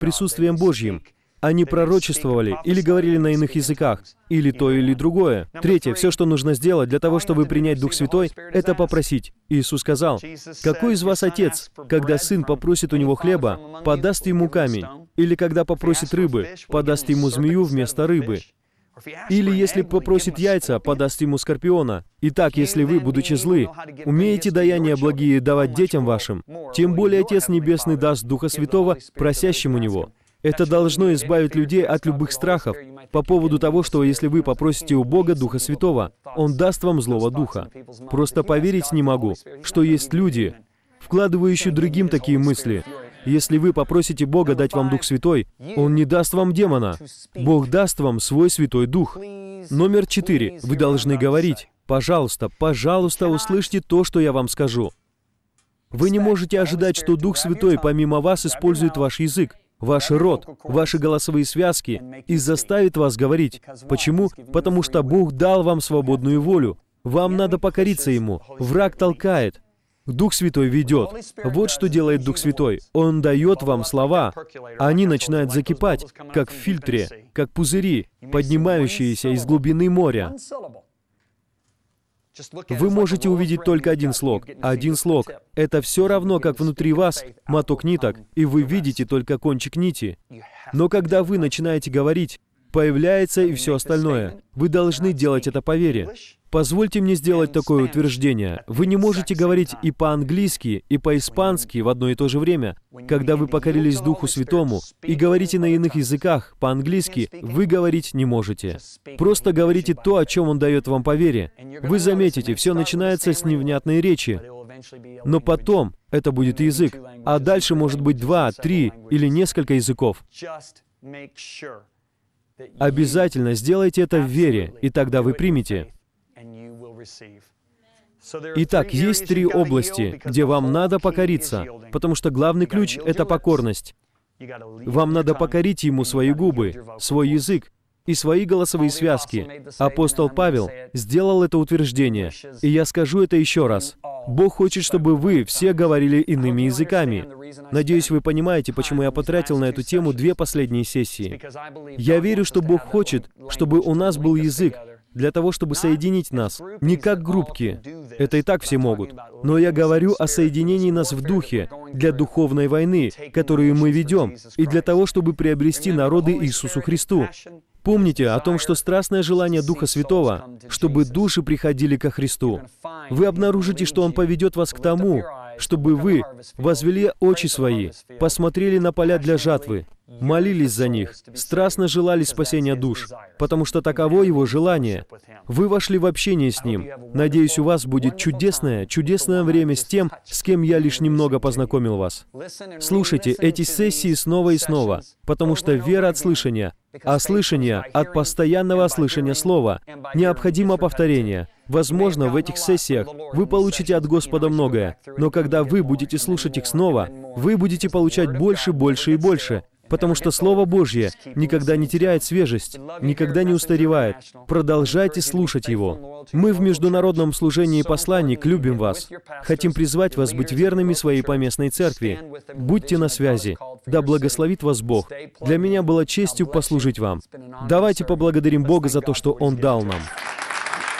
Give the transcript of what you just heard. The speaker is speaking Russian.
присутствием Божьим. Они пророчествовали или говорили на иных языках, или то, или другое. Третье, все, что нужно сделать для того, чтобы принять Дух Святой, это попросить. Иисус сказал: «Какой из вас отец, когда сын попросит у него хлеба, подаст ему камень? Или когда попросит рыбы, подаст ему змею вместо рыбы? Или если попросит яйца, подаст ему скорпиона? Итак, если вы, будучи злы, умеете даяния благие давать детям вашим, тем более Отец Небесный даст Духа Святого просящим у Него». Это должно избавить людей от любых страхов по поводу того, что если вы попросите у Бога Духа Святого, Он даст вам злого духа. Просто поверить не могу, что есть люди, вкладывающие другим такие мысли. Если вы попросите Бога дать вам Дух Святой, Он не даст вам демона. Бог даст вам свой Святой Дух. Номер 4. Вы должны говорить: «Пожалуйста, пожалуйста, услышьте то, что я вам скажу». Вы не можете ожидать, что Дух Святой помимо вас использует ваш язык, ваш рот, ваши голосовые связки и заставит вас говорить. Почему? Потому что Бог дал вам свободную волю. Вам надо покориться Ему. Враг толкает. Дух Святой ведет. Вот что делает Дух Святой. Он дает вам слова. Они начинают закипать, как в фильтре, как пузыри, поднимающиеся из глубины моря. Вы можете увидеть только один слог. Один слог. Это все равно, как внутри вас моток ниток, и вы видите только кончик нити. Но когда вы начинаете говорить, появляется и все остальное. Вы должны делать это по вере. Позвольте мне сделать такое утверждение. Вы не можете говорить и по-английски, и по-испански в одно и то же время. Когда вы покорились Духу Святому и говорите на иных языках по-английски, вы говорить не можете. Просто говорите то, о чем Он дает вам по вере. Вы заметите, все начинается с невнятной речи. Но потом это будет язык, а дальше может быть 2, 3 или несколько языков. Обязательно сделайте это в вере, и тогда вы примете. Итак, есть 3 области, где вам надо покориться, потому что главный ключ — это покорность. Вам надо покорить Ему свои губы, свой язык и свои голосовые связки. Апостол Павел сделал это утверждение, и я скажу это еще раз. Бог хочет, чтобы вы все говорили иными языками. Надеюсь, вы понимаете, почему я потратил на эту тему 2 последние сессии. Я верю, что Бог хочет, чтобы у нас был язык, для того, чтобы соединить нас. Не как группки. Это и так все могут. Но я говорю о соединении нас в духе, для духовной войны, которую мы ведем, и для того, чтобы приобрести народы Иисусу Христу. Помните о том, что страстное желание Духа Святого, чтобы души приходили ко Христу. Вы обнаружите, что Он поведет вас к тому, чтобы вы возвели очи свои, посмотрели на поля для жатвы, молились за них, страстно желали спасения душ, потому что таково Его желание. Вы вошли в общение с Ним. Надеюсь, у вас будет чудесное время с тем, с кем я лишь немного познакомил вас. Слушайте эти сессии снова и снова, потому что вера от слышания, а слышание от постоянного слышания Слова. Необходимо повторение. Возможно, в этих сессиях вы получите от Господа многое, но когда вы будете слушать их снова, вы будете получать больше, больше и больше, потому что Слово Божье никогда не теряет свежесть, никогда не устаревает. Продолжайте слушать его. Мы в Международном служении «Посланник» любим вас. Хотим призвать вас быть верными своей поместной церкви. Будьте на связи. Да благословит вас Бог. Для меня было честью послужить вам. Давайте поблагодарим Бога за то, что Он дал нам.